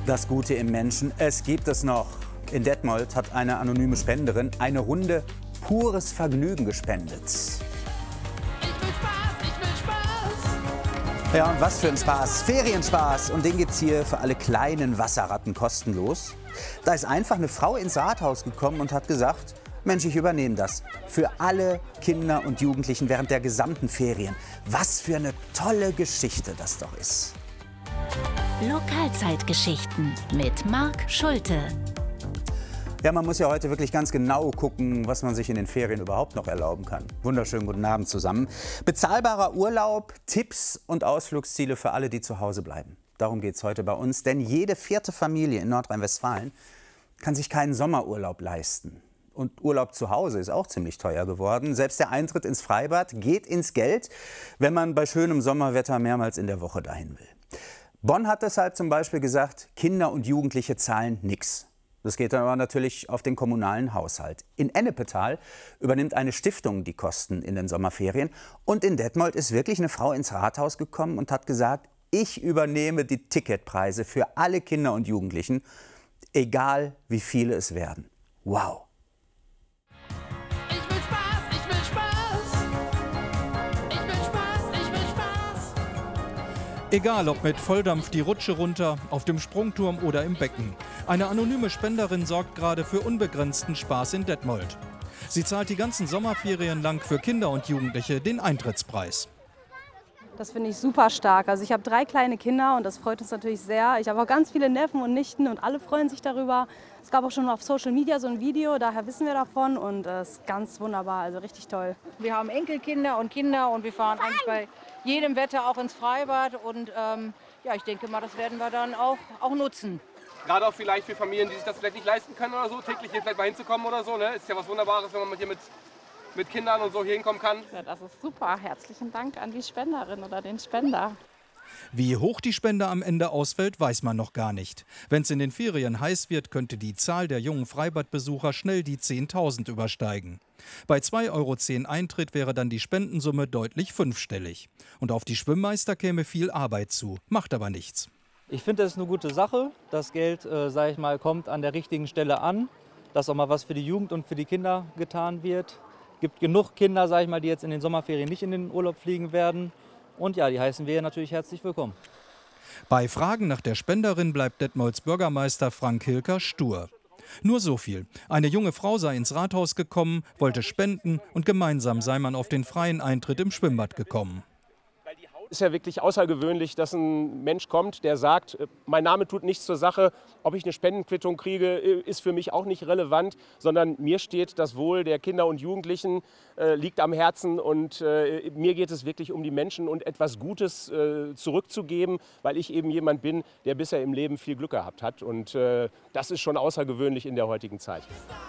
Das Gute im Menschen, es gibt es noch. In Detmold hat eine anonyme Spenderin eine Runde pures Vergnügen gespendet. Ich will Spaß. Ja, und was für ein Spaß. Ferienspaß. Und den gibt's hier für alle kleinen Wasserratten kostenlos. Da ist einfach eine Frau ins Rathaus gekommen und hat gesagt, Mensch, ich übernehme das. Für alle Kinder und Jugendlichen während der gesamten Ferien. Was für eine tolle Geschichte das doch ist. Lokalzeitgeschichten mit Marc Schulte. Ja, man muss ja heute wirklich ganz genau gucken, was man sich in den Ferien überhaupt noch erlauben kann. Wunderschönen guten Abend zusammen. Bezahlbarer Urlaub, Tipps und Ausflugsziele für alle, die zu Hause bleiben. Darum geht es heute bei uns, denn jede vierte Familie in Nordrhein-Westfalen kann sich keinen Sommerurlaub leisten. Und Urlaub zu Hause ist auch ziemlich teuer geworden. Selbst der Eintritt ins Freibad geht ins Geld, wenn man bei schönem Sommerwetter mehrmals in der Woche dahin will. Bonn hat deshalb zum Beispiel gesagt, Kinder und Jugendliche zahlen nichts. Das geht dann aber natürlich auf den kommunalen Haushalt. In Ennepetal übernimmt eine Stiftung die Kosten in den Sommerferien. Und in Detmold ist wirklich eine Frau ins Rathaus gekommen und hat gesagt, ich übernehme die Ticketpreise für alle Kinder und Jugendlichen, egal wie viele es werden. Wow! Ich will Spaß, ich will Spaß. Ich will Spaß, ich will Spaß. Egal ob mit Volldampf die Rutsche runter, auf dem Sprungturm oder im Becken. Eine anonyme Spenderin sorgt gerade für unbegrenzten Spaß in Detmold. Sie zahlt die ganzen Sommerferien lang für Kinder und Jugendliche den Eintrittspreis. Das finde ich super stark. Also ich habe 3 kleine Kinder und das freut uns natürlich sehr. Ich habe auch ganz viele Neffen und Nichten und alle freuen sich darüber. Es gab auch schon auf Social Media so ein Video, daher wissen wir davon und es ist ganz wunderbar, also richtig toll. Wir haben Enkelkinder und Kinder und wir fahren eigentlich bei jedem Wetter auch ins Freibad und ja, ich denke mal, das werden wir dann auch nutzen. Gerade auch vielleicht für Familien, die sich das vielleicht nicht leisten können oder so, täglich hier vielleicht mal hinzukommen oder so. Ne? Ist ja was Wunderbares, wenn man hier mit Kindern und so hier hinkommen kann. Ja, das ist super. Herzlichen Dank an die Spenderin oder den Spender. Wie hoch die Spende am Ende ausfällt, weiß man noch gar nicht. Wenn es in den Ferien heiß wird, könnte die Zahl der jungen Freibadbesucher schnell die 10.000 übersteigen. Bei 2,10 € Eintritt wäre dann die Spendensumme deutlich fünfstellig. Und auf die Schwimmmeister käme viel Arbeit zu, macht aber nichts. Ich finde, das ist eine gute Sache. Das Geld, sage ich mal, kommt an der richtigen Stelle an, dass auch mal was für die Jugend und für die Kinder getan wird. Es gibt genug Kinder, sage ich mal, die jetzt in den Sommerferien nicht in den Urlaub fliegen werden. Und ja, die heißen wir natürlich herzlich willkommen. Bei Fragen nach der Spenderin bleibt Detmolds Bürgermeister Frank Hilker stur. Nur so viel. Eine junge Frau sei ins Rathaus gekommen, wollte spenden und gemeinsam sei man auf den freien Eintritt im Schwimmbad gekommen. Ist ja wirklich außergewöhnlich, dass ein Mensch kommt, der sagt, mein Name tut nichts zur Sache, ob ich eine Spendenquittung kriege, ist für mich auch nicht relevant, sondern mir steht das Wohl der Kinder und Jugendlichen, liegt am Herzen und mir geht es wirklich um die Menschen und etwas Gutes zurückzugeben, weil ich eben jemand bin, der bisher im Leben viel Glück gehabt hat und das ist schon außergewöhnlich in der heutigen Zeit.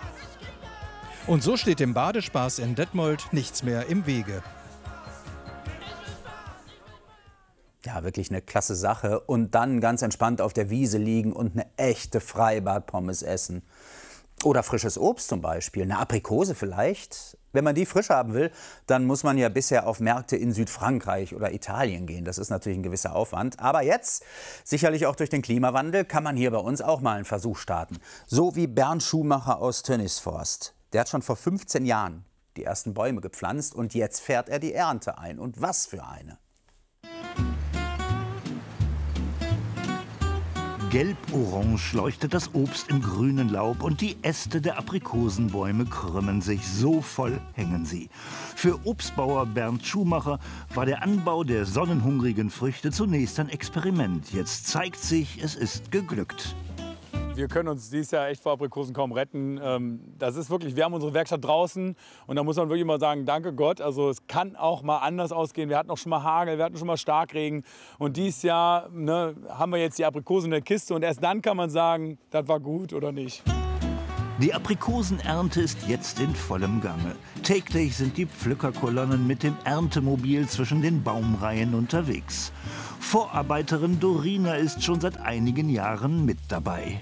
Und so steht dem Badespaß in Detmold nichts mehr im Wege. Ja, wirklich eine klasse Sache. Und dann ganz entspannt auf der Wiese liegen und eine echte Freibad-Pommes essen. Oder frisches Obst zum Beispiel, eine Aprikose vielleicht. Wenn man die frisch haben will, dann muss man ja bisher auf Märkte in Südfrankreich oder Italien gehen. Das ist natürlich ein gewisser Aufwand. Aber jetzt, sicherlich auch durch den Klimawandel, kann man hier bei uns auch mal einen Versuch starten. So wie Bernd Schumacher aus Tönnisforst. Der hat schon vor 15 Jahren die ersten Bäume gepflanzt und jetzt fährt er die Ernte ein. Und was für eine! Gelb-orange leuchtet das Obst im grünen Laub und die Äste der Aprikosenbäume krümmen sich. So voll hängen sie. Für Obstbauer Bernd Schumacher war der Anbau der sonnenhungrigen Früchte zunächst ein Experiment. Jetzt zeigt sich, es ist geglückt. Wir können uns dieses Jahr echt vor Aprikosen kaum retten. Das ist wirklich, wir haben unsere Werkstatt draußen und da muss man wirklich mal sagen, danke Gott. Also es kann auch mal anders ausgehen. Wir hatten auch schon mal Hagel, wir hatten schon mal Starkregen und dieses Jahr haben wir jetzt die Aprikosen in der Kiste und erst dann kann man sagen, das war gut oder nicht. Die Aprikosenernte ist jetzt in vollem Gange. Täglich sind die Pflückerkolonnen mit dem Erntemobil zwischen den Baumreihen unterwegs. Vorarbeiterin Dorina ist schon seit einigen Jahren mit dabei.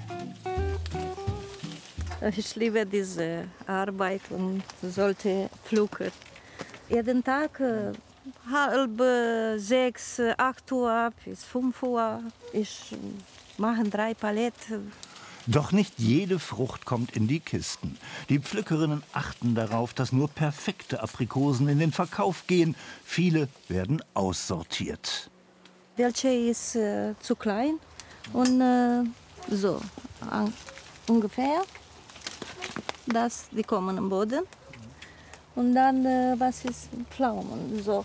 Ich liebe diese Arbeit und sollte pflücken. Jeden Tag halb 6, 8 Uhr bis 5 Uhr. Ich mache 3 Paletten. Doch nicht jede Frucht kommt in die Kisten. Die Pflückerinnen achten darauf, dass nur perfekte Aprikosen in den Verkauf gehen. Viele werden aussortiert. Welche ist zu klein und so ungefähr. Die kommen am Boden. Und dann, was ist Pflaumen, so.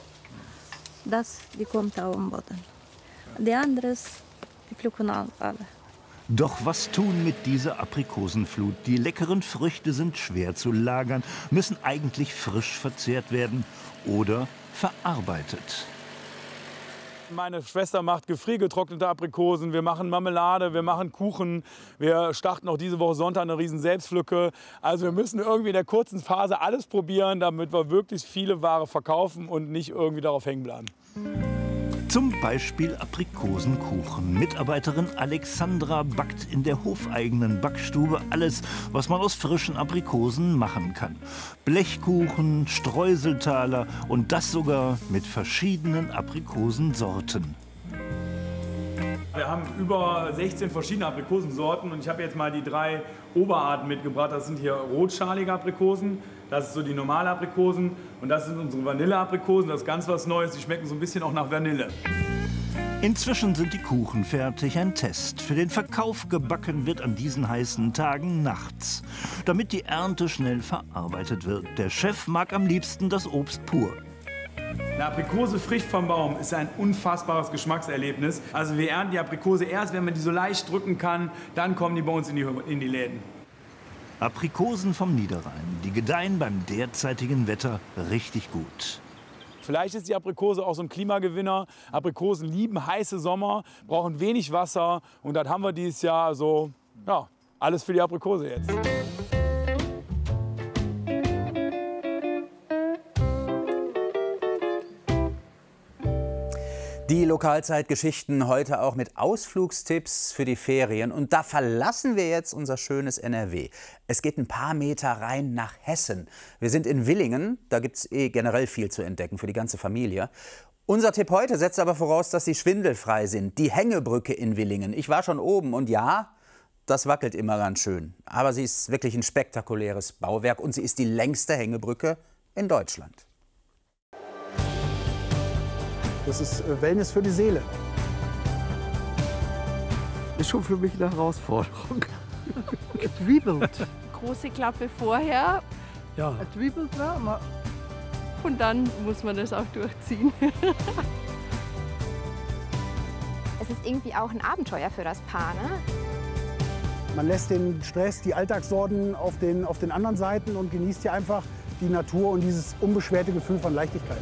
Die kommt auch am Boden. Die anderen, die pflücken alle. Doch was tun mit dieser Aprikosenflut? Die leckeren Früchte sind schwer zu lagern, müssen eigentlich frisch verzehrt werden oder verarbeitet. Meine Schwester macht gefriergetrocknete Aprikosen, wir machen Marmelade, wir machen Kuchen, wir starten auch diese Woche Sonntag eine riesen Selbstpflücke. Also wir müssen irgendwie in der kurzen Phase alles probieren, damit wir wirklich viele Ware verkaufen und nicht irgendwie darauf hängen bleiben. Zum Beispiel Aprikosenkuchen. Mitarbeiterin Alexandra backt in der hofeigenen Backstube alles, was man aus frischen Aprikosen machen kann. Blechkuchen, Streuseltaler und das sogar mit verschiedenen Aprikosensorten. Wir haben über 16 verschiedene Aprikosensorten und ich habe jetzt mal die 3 Oberarten mitgebracht. Das sind hier rotschalige Aprikosen, das ist so die normale Aprikosen und das sind unsere Vanilleaprikosen. Das ist ganz was Neues, die schmecken so ein bisschen auch nach Vanille. Inzwischen sind die Kuchen fertig, ein Test. Für den Verkauf gebacken wird an diesen heißen Tagen nachts, damit die Ernte schnell verarbeitet wird. Der Chef mag am liebsten das Obst pur. Eine Aprikose frisch vom Baum ist ein unfassbares Geschmackserlebnis. Also wir ernten die Aprikose erst, wenn man die so leicht drücken kann, dann kommen die bei uns in die Läden. Aprikosen vom Niederrhein, die gedeihen beim derzeitigen Wetter richtig gut. Vielleicht ist die Aprikose auch so ein Klimagewinner. Aprikosen lieben heiße Sommer, brauchen wenig Wasser und das haben wir dieses Jahr. Also ja, alles für die Aprikose jetzt. Die Lokalzeitgeschichten heute auch mit Ausflugstipps für die Ferien. Und da verlassen wir jetzt unser schönes NRW. Es geht ein paar Meter rein nach Hessen. Wir sind in Willingen. Da gibt es generell viel zu entdecken für die ganze Familie. Unser Tipp heute setzt aber voraus, dass sie schwindelfrei sind. Die Hängebrücke in Willingen. Ich war schon oben und ja, das wackelt immer ganz schön. Aber sie ist wirklich ein spektakuläres Bauwerk und sie ist die längste Hängebrücke in Deutschland. Das ist Wellness für die Seele. Ist schon für mich eine Herausforderung. Getriebelt. Große Klappe vorher. Ja. Getriebelt, ja. Und dann muss man das auch durchziehen. Es ist irgendwie auch ein Abenteuer für das Paar, ne? Man lässt den Stress, die Alltagssorgen auf den anderen Seiten und genießt hier einfach die Natur und dieses unbeschwerte Gefühl von Leichtigkeit.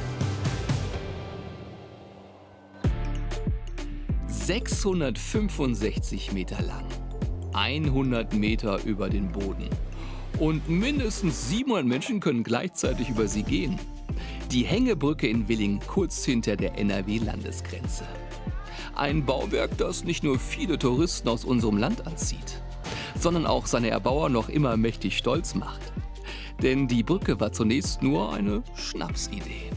665 Meter lang, 100 Meter über den Boden und mindestens 700 Menschen können gleichzeitig über sie gehen. Die Hängebrücke in Willingen, kurz hinter der NRW-Landesgrenze. Ein Bauwerk, das nicht nur viele Touristen aus unserem Land anzieht, sondern auch seine Erbauer noch immer mächtig stolz macht. Denn die Brücke war zunächst nur eine Schnapsidee.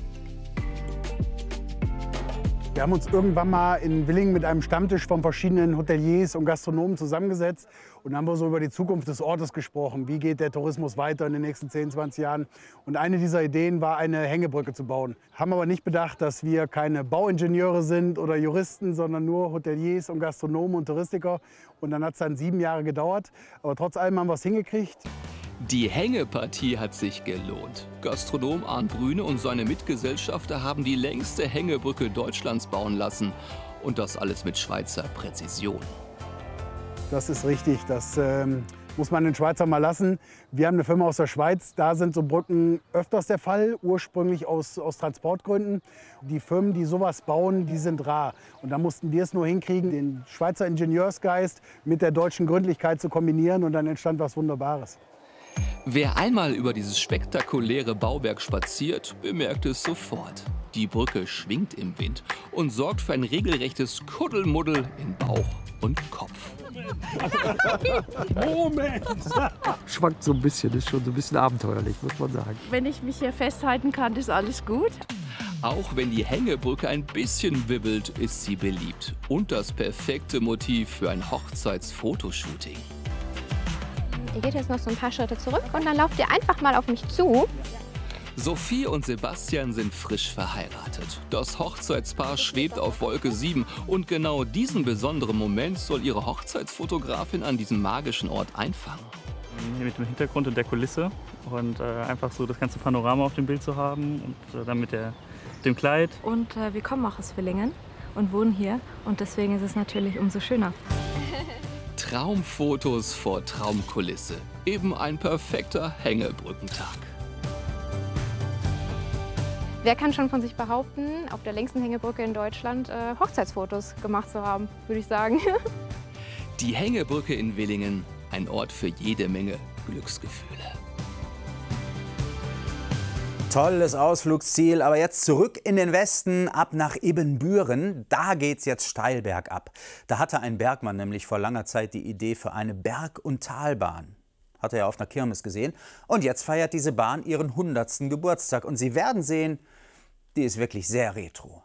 Wir haben uns irgendwann mal in Willingen mit einem Stammtisch von verschiedenen Hoteliers und Gastronomen zusammengesetzt und haben wir so über die Zukunft des Ortes gesprochen. Wie geht der Tourismus weiter in den nächsten 10, 20 Jahren? Und eine dieser Ideen war, eine Hängebrücke zu bauen. Haben aber nicht bedacht, dass wir keine Bauingenieure sind oder Juristen, sondern nur Hoteliers und Gastronomen und Touristiker. Und dann hat es dann 7 Jahre gedauert. Aber trotz allem haben wir es hingekriegt. Die Hängepartie hat sich gelohnt. Gastronom Arndt Brüne und seine Mitgesellschafter haben die längste Hängebrücke Deutschlands bauen lassen. Und das alles mit Schweizer Präzision. Das ist richtig, das muss man den Schweizer mal lassen. Wir haben eine Firma aus der Schweiz, da sind so Brücken öfters der Fall, ursprünglich aus Transportgründen. Die Firmen, die sowas bauen, die sind rar. Und da mussten wir es nur hinkriegen, den Schweizer Ingenieursgeist mit der deutschen Gründlichkeit zu kombinieren und dann entstand was Wunderbares. Wer einmal über dieses spektakuläre Bauwerk spaziert, bemerkt es sofort. Die Brücke schwingt im Wind und sorgt für ein regelrechtes Kuddelmuddel in Bauch und Kopf. Moment! Schwankt so ein bisschen, ist schon so ein bisschen abenteuerlich, muss man sagen. Wenn ich mich hier festhalten kann, ist alles gut. Auch wenn die Hängebrücke ein bisschen wibbelt, ist sie beliebt. Und das perfekte Motiv für ein Hochzeitsfotoshooting. Ihr geht jetzt noch so ein paar Schritte zurück und dann lauft ihr einfach mal auf mich zu. Sophie und Sebastian sind frisch verheiratet. Das Hochzeitspaar schwebt auf Wolke 7 und genau diesen besonderen Moment soll ihre Hochzeitsfotografin an diesem magischen Ort einfangen. Hier mit dem Hintergrund und der Kulisse und einfach so das ganze Panorama auf dem Bild zu haben und dann mit dem Kleid. Und wir kommen auch aus Villingen und wohnen hier und deswegen ist es natürlich umso schöner. Traumfotos vor Traumkulisse. Eben ein perfekter Hängebrückentag. Wer kann schon von sich behaupten, auf der längsten Hängebrücke in Deutschland Hochzeitsfotos gemacht zu haben, würde ich sagen. Die Hängebrücke in Villingen, ein Ort für jede Menge Glücksgefühle. Tolles Ausflugsziel, aber jetzt zurück in den Westen, ab nach Ibbenbüren. Da geht's jetzt steil bergab. Da hatte ein Bergmann nämlich vor langer Zeit die Idee für eine Berg- und Talbahn. Hat er ja auf einer Kirmes gesehen. Und jetzt feiert diese Bahn ihren 100. Geburtstag. Und Sie werden sehen, die ist wirklich sehr retro.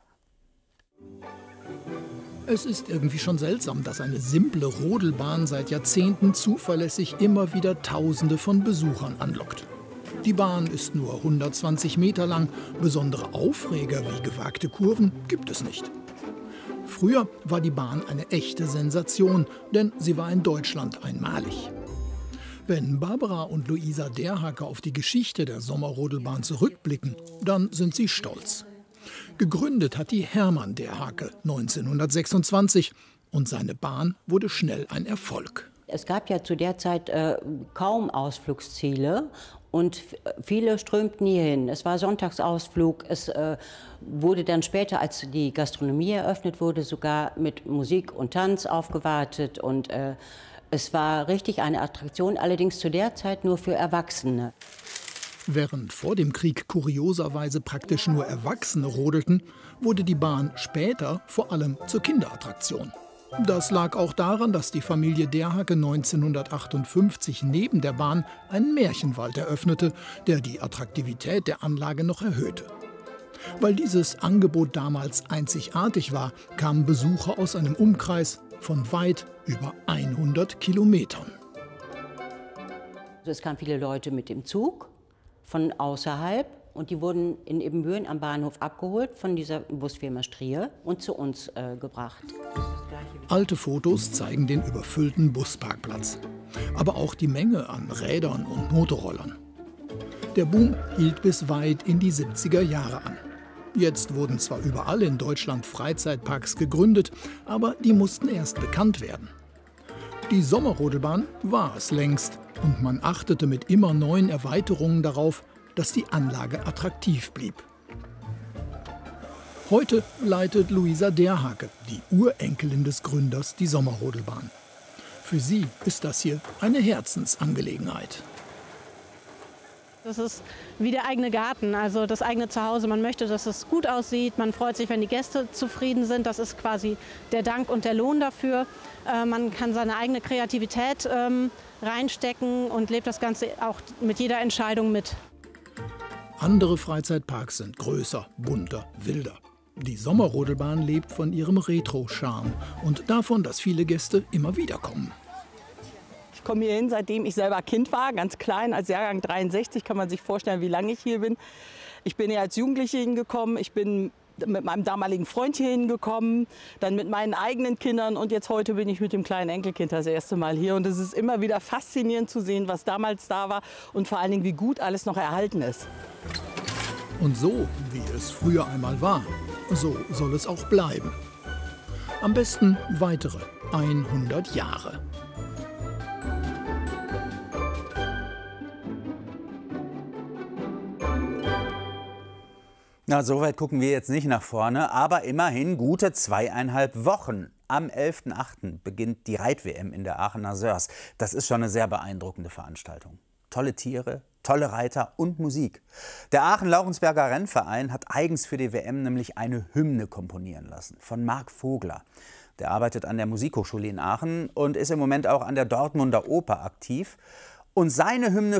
Es ist irgendwie schon seltsam, dass eine simple Rodelbahn seit Jahrzehnten zuverlässig immer wieder Tausende von Besuchern anlockt. Die Bahn ist nur 120 Meter lang. Besondere Aufreger wie gewagte Kurven gibt es nicht. Früher war die Bahn eine echte Sensation, denn sie war in Deutschland einmalig. Wenn Barbara und Luisa Derhake auf die Geschichte der Sommerrodelbahn zurückblicken, dann sind sie stolz. Gegründet hat die Hermann Derhake 1926 und seine Bahn wurde schnell ein Erfolg. Es gab ja zu der Zeit kaum Ausflugsziele und viele strömten hier hin. Es war Sonntagsausflug, es wurde dann später, als die Gastronomie eröffnet wurde, sogar mit Musik und Tanz aufgewartet und es war richtig eine Attraktion, allerdings zu der Zeit nur für Erwachsene. Während vor dem Krieg kurioserweise praktisch nur Erwachsene rodelten, wurde die Bahn später vor allem zur Kinderattraktion. Das lag auch daran, dass die Familie Derhake 1958 neben der Bahn einen Märchenwald eröffnete, der die Attraktivität der Anlage noch erhöhte. Weil dieses Angebot damals einzigartig war, kamen Besucher aus einem Umkreis von weit über 100 Kilometern. Es kamen viele Leute mit dem Zug von außerhalb und die wurden in Ibbenbüren am Bahnhof abgeholt von dieser Busfirma Strier und zu uns gebracht. Alte Fotos zeigen den überfüllten Busparkplatz, aber auch die Menge an Rädern und Motorrollern. Der Boom hielt bis weit in die 70er Jahre an. Jetzt wurden zwar überall in Deutschland Freizeitparks gegründet, aber die mussten erst bekannt werden. Die Sommerrodelbahn war es längst und man achtete mit immer neuen Erweiterungen darauf, dass die Anlage attraktiv blieb. Heute leitet Luisa Derhake, die Urenkelin des Gründers, die Sommerrodelbahn. Für sie ist das hier eine Herzensangelegenheit. Das ist wie der eigene Garten, also das eigene Zuhause. Man möchte, dass es gut aussieht. Man freut sich, wenn die Gäste zufrieden sind. Das ist quasi der Dank und der Lohn dafür. Man kann seine eigene Kreativität reinstecken und lebt das Ganze auch mit jeder Entscheidung mit. Andere Freizeitparks sind größer, bunter, wilder. Die Sommerrodelbahn lebt von ihrem Retro-Charme und davon, dass viele Gäste immer wieder kommen. Ich komme hier hin, seitdem ich selber Kind war, ganz klein, als Jahrgang 63, kann man sich vorstellen, wie lange ich hier bin. Ich bin hier als Jugendliche hingekommen, ich bin mit meinem damaligen Freund hier hingekommen, dann mit meinen eigenen Kindern und jetzt heute bin ich mit dem kleinen Enkelkind das erste Mal hier. Und es ist immer wieder faszinierend zu sehen, was damals da war und vor allen Dingen, wie gut alles noch erhalten ist. Und so, wie es früher einmal war, so soll es auch bleiben. Am besten weitere 100 Jahre. Na, so weit gucken wir jetzt nicht nach vorne, aber immerhin gute 2,5 Wochen. Am 11.08. beginnt die Reit-WM in der Aachener Sörs. Das ist schon eine sehr beeindruckende Veranstaltung. Tolle Tiere, tolle Reiter und Musik. Der Aachen-Laurensberger Rennverein hat eigens für die WM nämlich eine Hymne komponieren lassen von Marc Vogler. Der arbeitet an der Musikhochschule in Aachen und ist im Moment auch an der Dortmunder Oper aktiv. Und seine Hymne